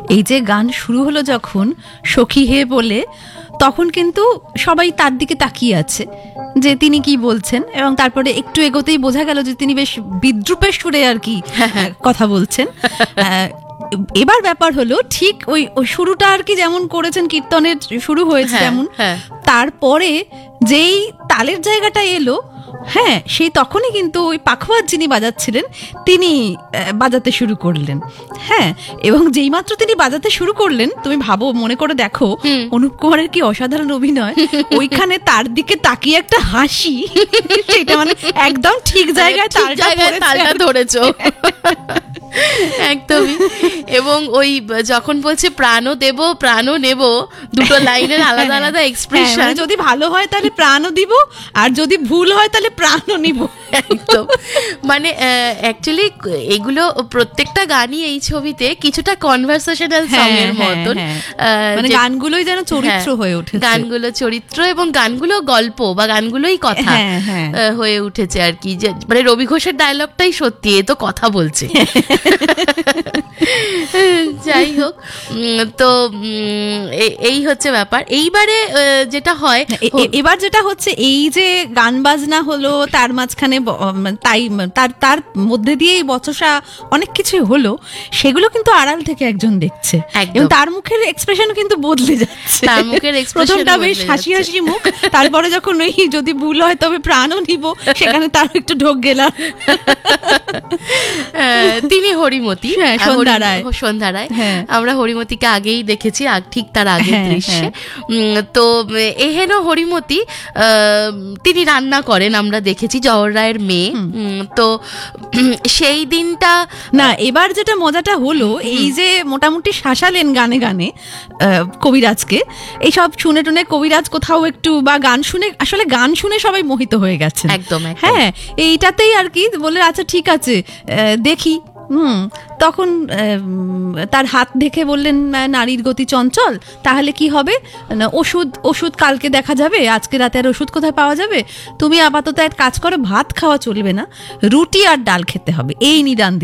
এই যে গান শুরু হলো যখন সখী হে বলে, তখন কিন্তু সবাই তার দিকে তাকিয়ে আছে যে তিনি কি বলছেন, এবং তারপরে একটু এগোতেই বোঝা গেল যে তিনি বেশ বিদ্রূপের সুরে আর কি কথা বলছেন। এবার ব্যাপার হলো ঠিক ওই শুরুটা আর কি যেমন করেছেন, কীর্তনের শুরু হয়েছে যেমন, তারপরে যেই তালের জায়গাটা এলো, হ্যাঁ, সেই তখনই কিন্তু ওই পাখোয়াজ যিনি বাজাচ্ছিলেন তিনি বাজাতে শুরু করলেন। হ্যাঁ, এবং যেই মাত্র তিনি বাজাতে শুরু করলেন, তুমি ভাবো, মনে করে দেখো অনুপ কুমারের কি অসাধারণ অভিনয়। ওইখানে তার দিকে তাকিয়ে একটা হাসি, সেটা মানে একদম ঠিক জায়গায় তালটা ধরেছো একদমই। এবং ওই যখন বলছে প্রাণও দেব প্রাণও নেব, দুটো লাইনের আলাদা আলাদা এক্সপ্রেশন, যদি ভালো হয় তাহলে প্রাণও দিব, আর যদি ভুল হয় তাহলে প্রাণও নিব। একদম, মানে অ্যাকচুয়ালি এগুলো প্রত্যেকটা গানই এই ছবিতে কিছুটা কনভারসেশনাল সং এর মতন, মানে গানগুলোই যেন চরিত্র হয়ে উঠেছে, গানগুলো চরিত্র এবং গানগুলো গল্প বা গানগুলোই কথা হয়ে উঠেছে আর কি। মানে রবি ঘোষের ডায়লগটাই সত্যি, এ তো কথা বলছে। যাই হোক, তো এই হচ্ছে ব্যাপার। এইবারে যেটা হয়, এবার যেটা হচ্ছে, এই যে গান বাজনা হলো, তার মাঝখানে তাই তার মধ্যে দিয়ে বচসা অনেক কিছু হলো, সেগুলো কিন্তু আড়াল থেকে একজন দেখছে, এবং তার মুখের এক্সপ্রেশন কিন্তু বদলে যাচ্ছে। তার মুখের এক্সপ্রেশন প্রথমটা বেশ হাসি হাসি মুখ, তারপরে যখন ওই যদি ভুল হয় তবে প্রাণও নিব, সেখানে তার একটু ঢোক গেলাম। তিনি হরিমতি, সন্ধ্যা রায়, আমরা হরিমতিকে আগেই দেখেছি, ঠিক তার আগের দৃশ্যে। তো এহেন হরিমতি তিনি রান্না করেন, আমরা দেখেছি, জওহর রায়ের মেয়ে। তো সেই দিনটা না, এবার যেটা মজাটা হলো, এই যে মোটামুটি শাসালেন গানে গানে কবিরাজকে, এইসব শুনে টুনে কবিরাজ কোথাও একটু, বা গান শুনে, আসলে গান শুনে সবাই মোহিত হয়ে গেছে একদম। হ্যাঁ, এইটাতেই আর কি বলে, আচ্ছা ঠিক আছে দেখি। তখন তার হাত দেখে বললেন, নারীর গতি চঞ্চল, তাহলে কি হবে, ওষুধ কালকে দেখা যাবে, আজকে রাতে আর ওষুধ কোথায় পাওয়া যাবে, তুমি আপাতত এক কাজ করো, ভাত খাওয়া চলবে না, রুটি আর ডাল খেতে হবে, এই নিদান